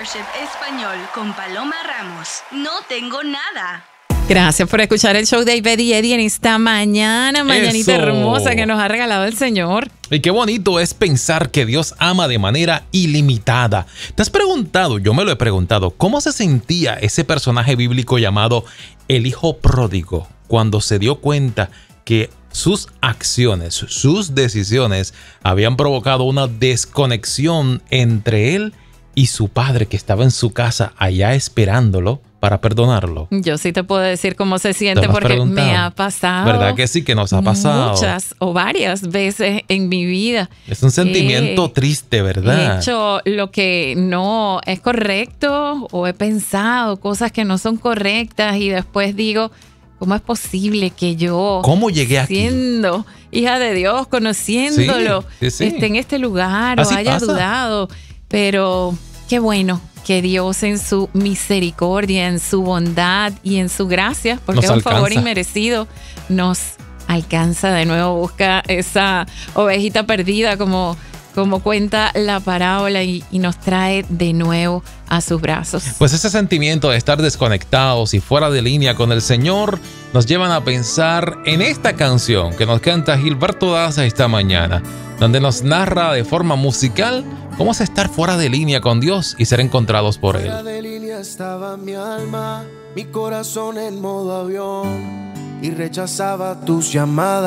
Fellowship Español con Paloma Ramos. No tengo nada. Gracias por escuchar el show de Ivette y Eddie en esta mañanita hermosa que nos ha regalado el Señor. Y qué bonito es pensar que Dios ama de manera ilimitada. ¿Te has preguntado, yo me lo he preguntado, cómo se sentía ese personaje bíblico llamado el hijo pródigo cuando se dio cuenta que sus acciones, sus decisiones habían provocado una desconexión entre él y su padre que estaba en su casa allá esperándolo para perdonarlo? Yo sí te puedo decir cómo se siente porque me ha pasado. ¿Verdad que sí que nos ha pasado? Muchas o varias veces en mi vida. Es un sentimiento triste, ¿verdad? He hecho lo que no es correcto o he pensado cosas que no son correctas y después digo, ¿cómo es posible que yo, ¿cómo llegué aquí? Siendo hija de Dios, conociéndolo, esté en este lugar así o haya pasa. dudado? Pero qué bueno que Dios en su misericordia, en su bondad y en su gracia, porque es un favor inmerecido, nos alcanza de nuevo, busca esa ovejita perdida como cuenta la parábola y nos trae de nuevo a sus brazos. Pues ese sentimiento de estar desconectados y fuera de línea con el Señor nos llevan a pensar en esta canción que nos canta Gilberto Daza esta mañana, donde nos narra de forma musical cómo es estar fuera de línea con Dios y ser encontrados por Él. Fuera de línea estaba mi alma, mi corazón en modo avión y rechazaba tus llamadas.